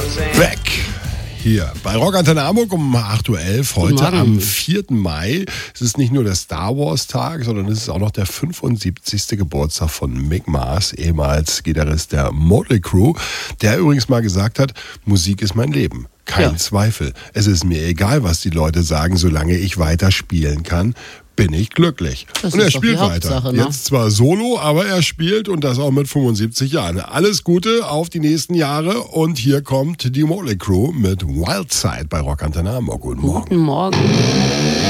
Back hier bei Rock Antenne Hamburg um 8.11 Uhr. Heute am 4. Mai. Es ist nicht nur der Star Wars Tag, sondern es ist auch noch der 75. Geburtstag von Mick Mars, ehemals Gitarrist der Motley Crue, der übrigens mal gesagt hat, Musik ist mein Leben. Kein Zweifel. Es ist mir egal, was die Leute sagen, solange ich weiter spielen kann, bin ich glücklich. Das und er ist doch spielt die weiter. Hauptsache, ne? Jetzt zwar solo, aber er spielt und das auch mit 75 Jahren. Alles Gute auf die nächsten Jahre und hier kommt die Motley Crue mit Wild Side bei Rock Antenne Hamburg. Guten Morgen. Guten Morgen.